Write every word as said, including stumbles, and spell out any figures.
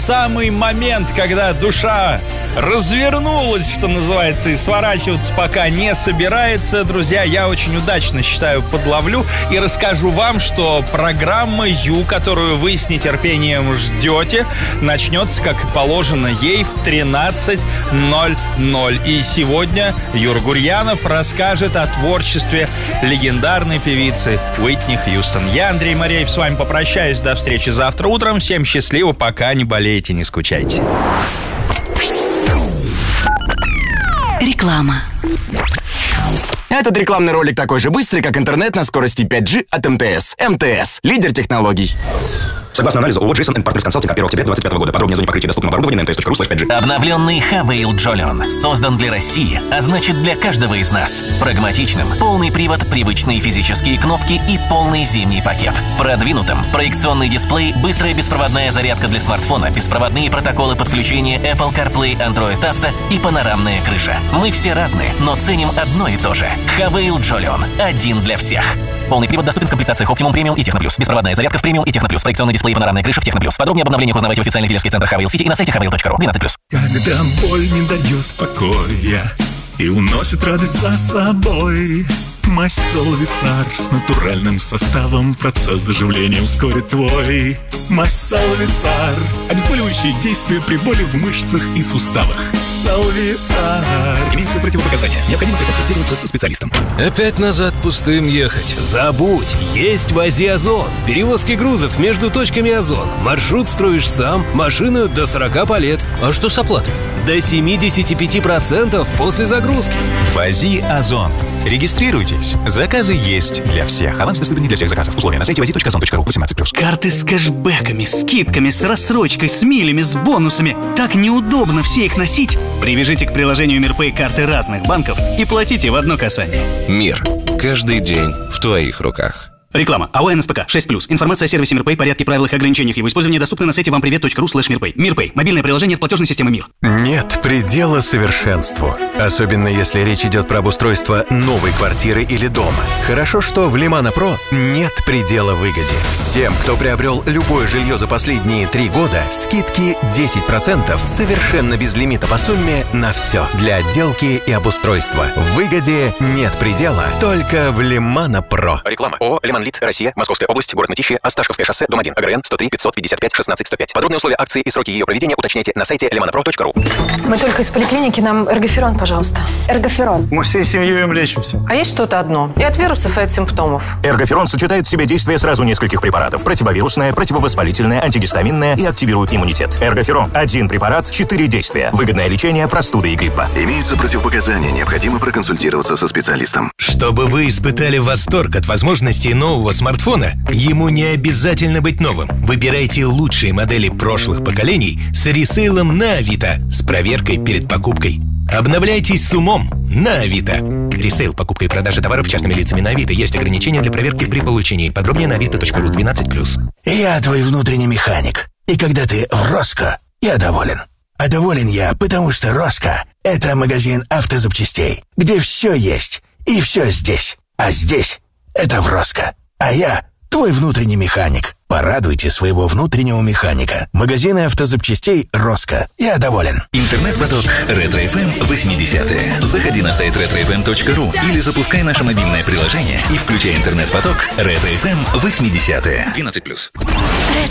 Самый момент, когда душа развернулась, что называется, и сворачиваться пока не собирается. Друзья, я очень удачно, считаю, подловлю и расскажу вам, что программа Ю, которую вы с нетерпением ждете, начнется, как и положено ей, в тринадцать ноль ноль. И сегодня Юра Гурьянов расскажет о творчестве легендарной певицы Уитни Хьюстон. Я, Андрей Мореев, с вами попрощаюсь. До встречи завтра утром. Всем счастливо, пока, не болейте, не скучайте. Реклама. Этот рекламный ролик такой же быстрый, как интернет на скорости пять джи от эм тэ эс. эм тэ эс – лидер технологий. Согласно анализу ООО «Джейсон энд Партнерс Консалтинг» от первого октября двадцать пятого года. Подробнее о зоне покрытия доступного оборудования на эм тэ эс точка ру слэш пять джи. Обновленный Хавейл Джолион создан для России, а значит для каждого из нас. Прагматичным, полный привод, привычные физические кнопки и полный зимний пакет. Продвинутым, проекционный дисплей, быстрая беспроводная зарядка для смартфона, беспроводные протоколы подключения Apple CarPlay, Android Auto и панорамная крыша. Мы все разные, но ценим одно и то же. Хавейл Джолион. Один для всех. Полный привод доступен в комплектациях Optimum Premium и Техно Плюс. Беспроводная зарядка в Premium и Техно Плюс. Проекционный дисплей и панорамная крыша в Техно Плюс. Подробнее об обновлениях узнавайте в официальных дилерских центрах Хавейл Сити и на сайте хавейл точка ру. двенадцать плюс. Когда боль не дает покоя и уносит радость за собой, Масол Висар с натуральным составом процесс заживления ускорит твой. Масол Висар. Обезболивающие действия при боли в мышцах и суставах. Салвисар. Имеются противопоказания. Необходимо проконсультироваться со специалистом. Опять назад пустым ехать? Забудь! Есть ВАЗи Озон. Перевозки грузов между точками Озон. Маршрут строишь сам, машина до сорока по лет. А что с оплатой? До семьдесят пять процентов после загрузки. ВАЗи Озон. Регистрируйтесь. Заказы есть для всех. Аванс доступен не для всех заказов. Условия на сайте вази точка озон точка ру. восемнадцать плюс. Карты с кэшбэками, скидками, с рассрочкой, с милями, с бонусами. Так неудобно все их носить. Привяжите к приложению МирПэй карты разных банков и платите в одно касание. Мир. Каждый день в твоих руках. Реклама. АО НСПК шесть плюс. Информация о сервисе МирПэй, порядке, правилах и ограничениях его использования доступна на сайте вампривет точка ру слэш мирпэй. МирПэй. Мобильное приложение от платежной системы МИР. Нет предела совершенству. Особенно если речь идет про обустройство новой квартиры или дома. Хорошо, что в Лимано Про нет предела выгоде. Всем, кто приобрел любое жилье за последние три года, скидки десять процентов совершенно без лимита по сумме на все. Для отделки и обустройства. В выгоде нет предела, только в Лимано Про. Реклама. ООО «Лиман Лид», Россия, Московская область, город Мытищи, Осташковское шоссе, дом один, АГРН сто три пятьсот пятьдесят пять шестнадцать сто пять. Подробные условия акции и сроки ее проведения уточняйте на сайте лимано про точка ру. Мы только из поликлиники, нам эргоферон, пожалуйста. Эргоферон. Мы всей семьей им лечимся. А есть что-то одно? И от вирусов, и от симптомов. Эргоферон сочетает в себе действие сразу нескольких препаратов. Противовирусное, противовоспалительное, антигистаминное и активирует иммунитет. Эргоферон. Один препарат, четыре действия. Выгодное лечение простуды и гриппа. Имеются противопоказания, необходимо проконсультироваться со специалистом. Чтобы вы испытали восторг от возможностей нового смартфона, ему не обязательно быть новым. Выбирайте лучшие модели прошлых поколений с ресейлом на Авито с проверкой перед покупкой. Обновляйтесь с умом на Авито. Ресейл, покупка и продажа товаров частными лицами на Авито. Есть ограничения для проверки при получении. Подробнее на авито точка ру. двенадцать плюс. Я твой внутренний механик. И когда ты в Роско, я доволен. А доволен я, потому что Роско – это магазин автозапчастей, где все есть и все здесь. А здесь – это в Роско. А я твой внутренний механик. Порадуйте своего внутреннего механика. Магазины автозапчастей Роско. Я доволен. Интернет-поток Ретро-эф эм восьмидесятые. Заходи на сайт ретро эф эм точка ру или запускай наше мобильное приложение и включай интернет-поток Ретро-эф эм восьмидесятые. двенадцать плюс.